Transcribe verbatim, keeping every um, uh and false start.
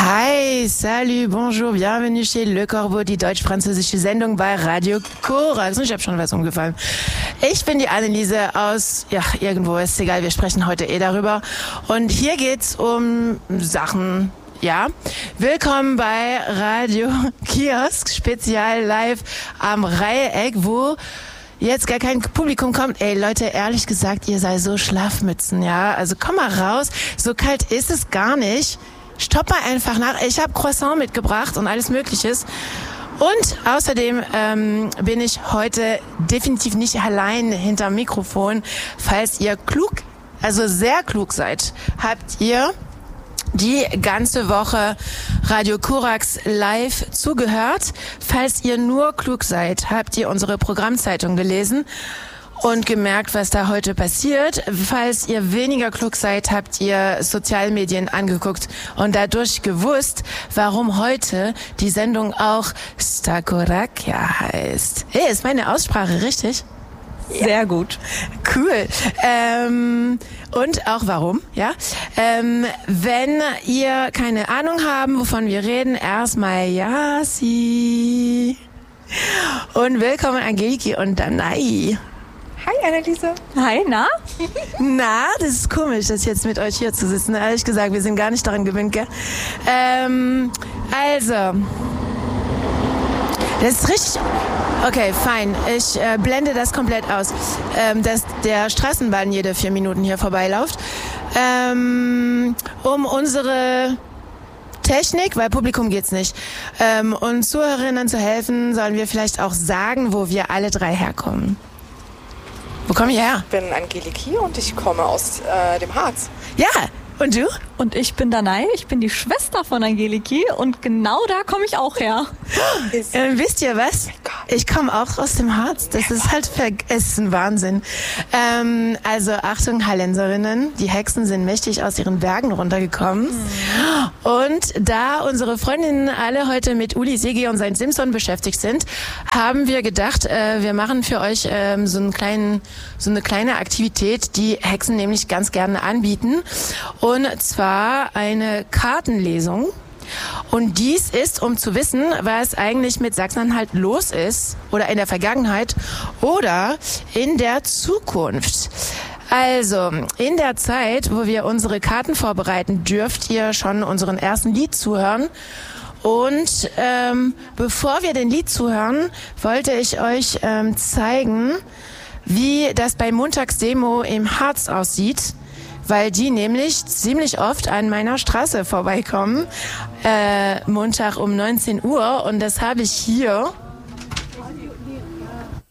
Hi, salut, bonjour, bienvenue chez Le Corbeau, die deutsch-französische Sendung bei Radio Korax. Ich habe schon was umgefallen. Ich bin die Anneliese aus, ja, irgendwo, ist egal, wir sprechen heute eh darüber. Und hier geht's um Sachen, ja. Willkommen bei Radio Kiosk, Spezial live am Reiheck, wo jetzt gar kein Publikum kommt. Ey, Leute, ehrlich gesagt, ihr seid so Schlafmützen, ja. Also komm mal raus, so kalt ist es gar nicht. Stopp mal einfach nach. Ich habe Croissant mitgebracht und alles Mögliches. Und außerdem ähm, bin ich heute definitiv nicht allein hinterm Mikrofon. Falls ihr klug, also sehr klug seid, habt ihr die ganze Woche Radio Korax live zugehört. Falls ihr nur klug seid, habt ihr unsere Programmzeitung gelesen und gemerkt, was da heute passiert. Falls ihr weniger klug seid, habt ihr Sozialmedien angeguckt und dadurch gewusst, warum heute die Sendung auch Stakorakia heißt. Hey, ist meine Aussprache richtig? Sehr ja. Gut. Cool. Ähm, und auch warum, ja? Ähm, wenn ihr keine Ahnung haben, wovon wir reden, erstmal Yasi. Und willkommen Angeliki und Danai. Hi Anneliese. Hi, na? Na, das ist komisch, das jetzt mit euch hier zu sitzen. Ehrlich gesagt, wir sind gar nicht daran gewöhnt, gell? Ähm, also, das ist richtig. Okay, fein. Ich äh, blende das komplett aus, ähm, dass der Straßenbahn jede vier Minuten hier vorbeiläuft. Ähm, um unsere Technik, weil Publikum geht's nicht, ähm, und Zuhörerinnen zu helfen, sollen wir vielleicht auch sagen, wo wir alle drei herkommen. Wo kommen ihr her? Ich bin Angeliki und ich komme aus äh, dem Harz. Ja, und du? Und ich bin Danai, ich bin die Schwester von Angeliki und genau da komme ich auch her. Äh, wisst ihr was? Ich komme auch aus dem Harz. Das ist halt ver- es ist ein Wahnsinn. Ähm, also Achtung, Hallenserinnen, die Hexen sind mächtig aus ihren Bergen runtergekommen. Mhm. Und da unsere Freundinnen alle heute mit Uli Segi und sein Simpson beschäftigt sind, haben wir gedacht, äh, wir machen für euch ähm, so einen kleinen, so eine kleine Aktivität, die Hexen nämlich ganz gerne anbieten. Und zwar eine Kartenlesung. Und dies ist, um zu wissen, was eigentlich mit Sachsen-Anhalt los ist oder in der Vergangenheit oder in der Zukunft. Also, in der Zeit, wo wir unsere Karten vorbereiten, dürft ihr schon unseren ersten Lied zuhören. Und ähm, bevor wir den Lied zuhören, wollte ich euch ähm, zeigen, wie das bei Montagsdemo im Harz aussieht. Weil die nämlich ziemlich oft an meiner Straße vorbeikommen, äh, Montag um neunzehn Uhr. Und das habe ich hier